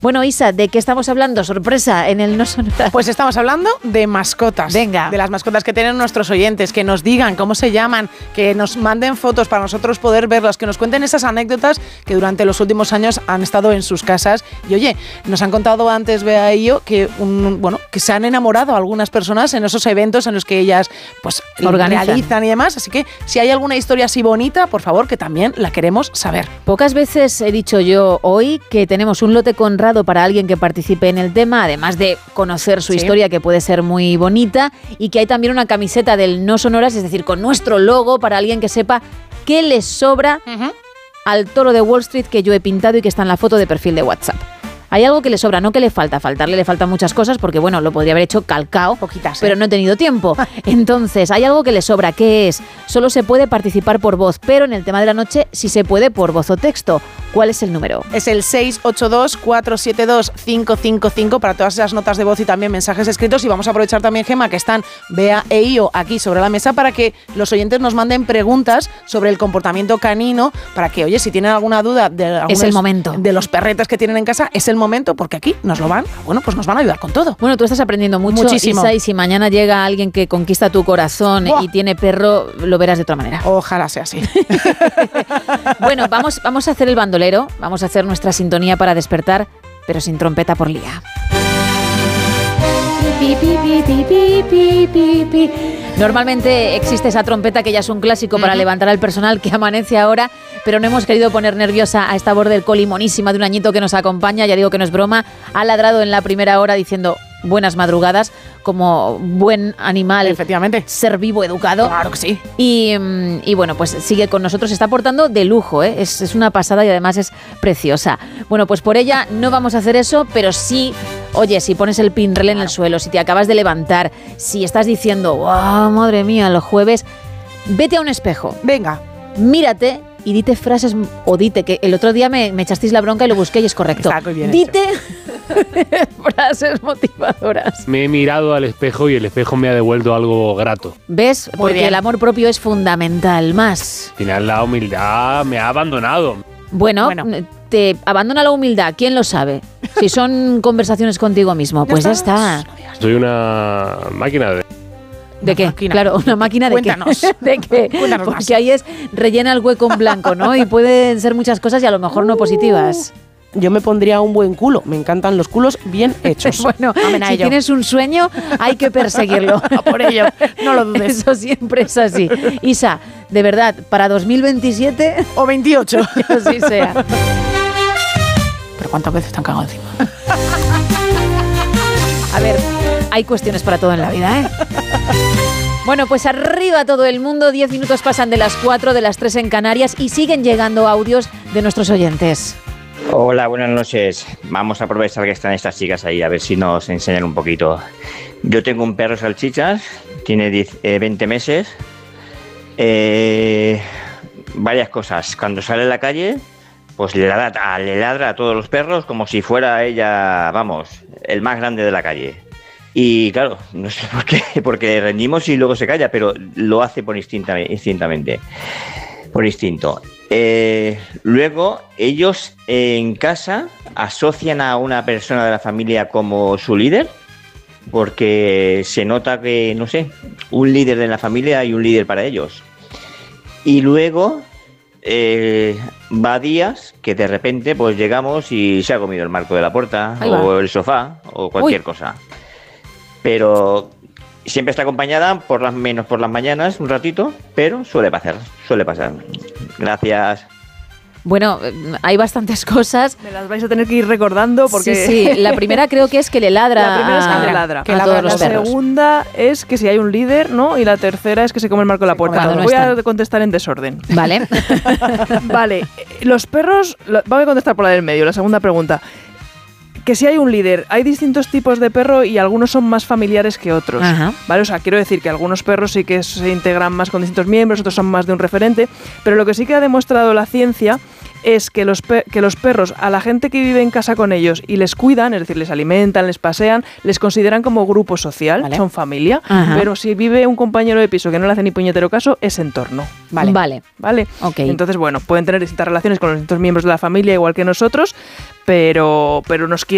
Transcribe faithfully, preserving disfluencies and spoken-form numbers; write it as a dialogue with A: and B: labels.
A: Bueno, Isa, ¿de qué estamos hablando? Sorpresa, en el No Sonoras.
B: Pues estamos hablando de mascotas.
A: Venga.
B: De las mascotas que tienen nuestros oyentes, que nos digan cómo se llaman, que nos manden fotos para nosotros poder verlas, que nos cuenten esas anécdotas que durante los últimos años han estado en sus casas. Y oye, nos han contado antes, Bea y yo, que, un, bueno, que se han enamorado algunas personas en esos eventos en los que ellas pues
A: Organizan.
B: realizan y demás. Así que si hay alguna historia así bonita, por favor, que también la queremos saber.
A: Pocas veces he dicho yo hoy que tenemos un lote Conrado para alguien que participe en el tema, además de conocer su
B: Sí.
A: historia, que puede ser muy bonita, y que hay también una camiseta del No Sonoras, es decir, con nuestro logo, para alguien que sepa qué le sobra
B: Uh-huh.
A: al toro de Wall Street que yo he pintado y que está en la foto de perfil de WhatsApp. Hay algo que le sobra, no que le falta. Faltarle le faltan muchas cosas porque, bueno, lo podría haber hecho calcao,
B: Poquitas, ¿eh?
A: pero no he tenido tiempo. Entonces, hay algo que le sobra. ¿Qué es? Solo se puede participar por voz, pero en el tema de la noche sí se puede por voz o texto. ¿Cuál es el número?
B: Es el seis ocho dos, cuatro siete dos, cinco cinco cinco para todas esas notas de voz y también mensajes escritos. Y vamos a aprovechar también, Gemma, que están Bea e Io aquí sobre la mesa para que los oyentes nos manden preguntas sobre el comportamiento canino, para que, oye, si tienen alguna duda de, algunos,
A: el momento.
B: de los perretes que tienen en casa, es el momento, porque aquí nos lo van, bueno, pues nos van a ayudar con todo.
A: Bueno, tú estás aprendiendo mucho,
B: Muchísimo.
A: Isa, y si mañana llega alguien que conquista tu corazón
B: ¡Buah!
A: y tiene perro, lo verás de otra manera.
B: Ojalá sea así.
A: Bueno, vamos, vamos a hacer el bandolero, vamos a hacer nuestra sintonía para despertar, pero sin trompeta por lía. Pi, pi, pi, pi, pi, pi, pi, pi. Normalmente existe esa trompeta que ya es un clásico para levantar al personal que amanece ahora, pero no hemos querido poner nerviosa a esta borde colimonísima de un añito que nos acompaña. Ya digo que no es broma, ha ladrado en la primera hora diciendo buenas madrugadas, como buen animal,
B: Efectivamente.
A: ser vivo, educado.
B: Claro que sí.
A: Y, y bueno, pues sigue con nosotros, se está portando de lujo, ¿eh? es, es una pasada y además es preciosa. Bueno, pues por ella no vamos a hacer eso, pero sí, oye, si pones el pinrel en el suelo, si te acabas de levantar, si estás diciendo, wow, madre mía, el jueves, vete a un espejo,
B: Venga.
A: mírate y dite frases, o dite, que el otro día me, me echasteis la bronca y lo busqué y es correcto.
B: Está muy bien
A: Dite frases motivadoras.
C: Me he mirado al espejo y el espejo me ha devuelto algo grato.
A: ¿Ves?
B: Muy
A: Porque
B: bien.
A: el amor propio es fundamental. Más.
C: Al final la humildad me ha abandonado.
A: Bueno,
B: Bueno.
A: te abandona la humildad, ¿quién lo sabe? Si son conversaciones contigo mismo, pues ya está.
C: Soy una máquina de...
A: ¿De qué?
B: máquina.
A: Claro, una máquina de
B: Cuéntanos.
A: qué. ¿De qué?
B: Cuéntanos más.
A: Porque ahí es rellena el hueco en blanco, ¿no? Y pueden ser muchas cosas y a lo mejor no positivas.
D: Yo me pondría un buen culo. Me encantan los culos bien hechos.
A: Bueno,
B: Amén a
A: si
B: ello.
A: tienes un sueño, hay que perseguirlo.
B: A por ello, no lo dudes.
A: Eso siempre es así. Isa, de verdad, para dos mil veintisiete,
B: O veintiocho.
A: que así sea.
B: Pero ¿cuántas veces te han cagado encima?
A: A ver, hay cuestiones para todo en la vida, ¿eh? Bueno, pues arriba todo el mundo, diez minutos pasan de las cuatro, de las tres en Canarias y siguen llegando audios de nuestros oyentes.
E: Hola, buenas noches. Vamos a aprovechar que están estas chicas ahí, a ver si nos enseñan un poquito. Yo tengo un perro salchichas, tiene diez, eh, veinte meses. Eh, varias cosas. Cuando sale a la calle, pues le ladra, le ladra a todos los perros como si fuera ella, vamos, el más grande de la calle. Y claro, no sé por qué, porque rendimos y luego se calla, pero lo hace por instinta, instintamente, por instinto. Eh, luego, ellos eh, en casa asocian a una persona de la familia como su líder, porque se nota que, no sé, un líder de la familia y un líder para ellos. Y luego eh, va días que de repente pues llegamos y se ha comido el marco de la puerta,
A: Ahí va.
E: o el sofá, o cualquier
A: Uy.
E: cosa. Pero siempre está acompañada, por las menos por las mañanas, un ratito, pero suele pasar, suele pasar. Gracias.
A: Bueno, eh, hay bastantes cosas.
F: Me las vais a tener que ir recordando porque...
A: Sí, sí. La primera creo que es que le ladra,
F: La primera es que
A: a,
F: le ladra.
A: a
B: Que ladra
A: todos
B: a
A: los
F: La
A: perros.
F: segunda es que si hay un líder, ¿no? Y la tercera es que se come el marco de la puerta.
A: cuando no
F: Voy a
A: están.
F: contestar en desorden.
A: Vale.
F: Vale, eh, los perros... lo- Voy a contestar por la del medio, la segunda pregunta. Que si hay un líder, hay distintos tipos de perro y algunos son más familiares que otros.
A: Ajá.
F: Vale, o sea, quiero decir que algunos perros sí que se integran más con distintos miembros, otros son más de un referente, pero lo que sí que ha demostrado la ciencia es que los, pe- que los perros, a la gente que vive en casa con ellos y les cuidan, es decir, les alimentan, les pasean, les consideran como grupo social,
B: Vale.
F: son familia,
A: Ajá.
F: pero si vive un compañero de piso que no le hace ni puñetero caso, es entorno.
B: Vale.
A: Vale.
F: ¿Vale?
A: Ok.
F: Entonces, bueno, pueden tener distintas relaciones con los distintos miembros de la familia, igual que nosotros, pero, pero nos quieren